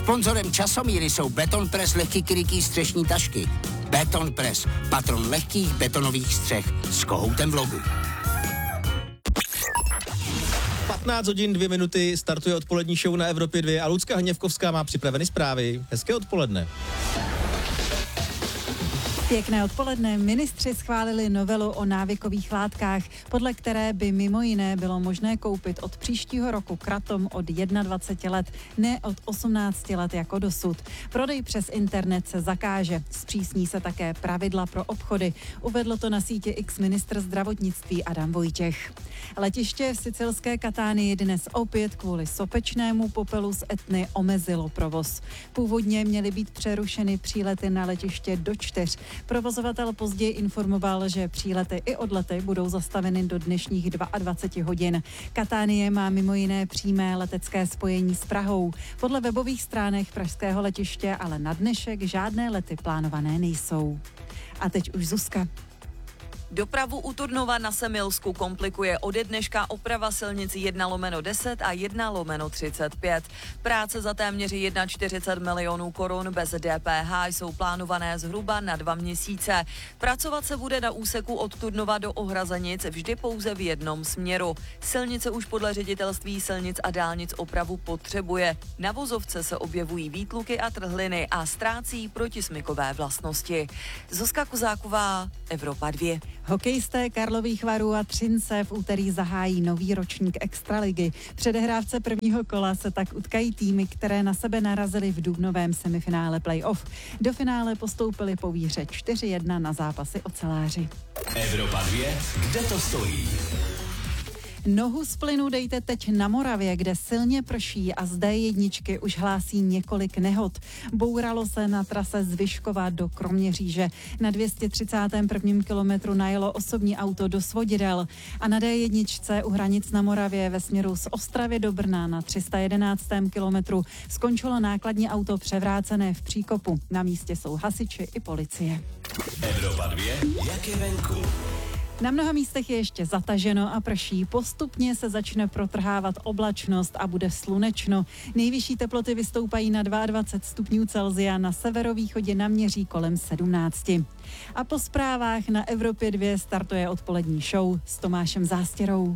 Sponzorem Časomíry jsou Betonpress lehký krytý střešní tašky. Betonpress, patron lehkých betonových střech s kohoutem v logu. 15 hodin 2 minuty, startuje odpolední show na Evropě 2 a Lucka Hněvkovská má připraveny zprávy. Hezké odpoledne. Pěkné odpoledne. Ministři schválili novelu o návykových látkách, podle které by mimo jiné bylo možné koupit od příštího roku kratom od 21 let, ne od 18 let jako dosud. Prodej přes internet se zakáže. Zpřísní se také pravidla pro obchody. Uvedl to na síti X ministr zdravotnictví Adam Vojtěch. Letiště v sicilské Katánii dnes opět kvůli sopečnému popelu z Etny omezilo provoz. Původně měly být přerušeny přílety na letiště do 4. Provozovatel později informoval, že přílety i odlety budou zastaveny do dnešních 22 hodin. Katánie má mimo jiné přímé letecké spojení s Prahou. Podle webových stránek pražského letiště ale na dnešek žádné lety plánované nejsou. A teď už Zuzka. Dopravu u Turnova na Semilsku komplikuje ode dneška oprava silnic 1/10 a 1/35. Práce za téměř 41 milionů korun bez DPH jsou plánované zhruba na 2 měsíce. Pracovat se bude na úseku od Turnova do Ohrazenic vždy pouze v jednom směru. Silnice už podle ředitelství silnic a dálnic opravu potřebuje. Na vozovce se objevují výtluky a trhliny a ztrácí protismykové vlastnosti. Zuzka Kozáková, Evropa 2. Hokejisté Karlových Varů a Třince v úterý zahájí nový ročník Extraligy. V předehrávce prvního kola se tak utkají týmy, které na sebe narazily v dubnovém semifinále playoff. Do finále postoupili po výhře 4-1 na zápasy oceláři. Evropa 2, kde to stojí? Nohu z plynu dejte teď na Moravě, kde silně prší a z D1 už hlásí několik nehod. Bouralo se na trase z Vyškova do Kroměříže. Na 231. kilometru najelo osobní auto do Svodidel a na D1 u hranic na Moravě ve směru z Ostravy do Brna na 311. kilometru skončilo nákladní auto převrácené v příkopu. Na místě jsou hasiči i policie. Evropa 2, jak je venku? Na mnoha místech je ještě zataženo a prší. Postupně se začne protrhávat oblačnost a bude slunečno. Nejvyšší teploty vystoupají na 22 stupňů Celsia, na severovýchodě naměří kolem 17. A po zprávách na Evropě 2 startuje odpolední show s Tomášem Zástěrou.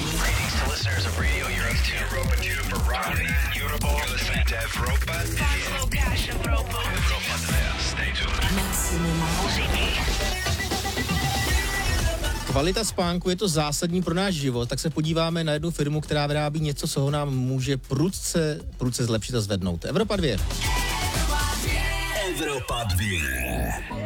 Kvalita spánku je to zásadní pro náš život, tak se podíváme na jednu firmu, která vyrábí něco, co ho nám může prudce zlepšit a zvednout. Evropa 2. Evropa 2.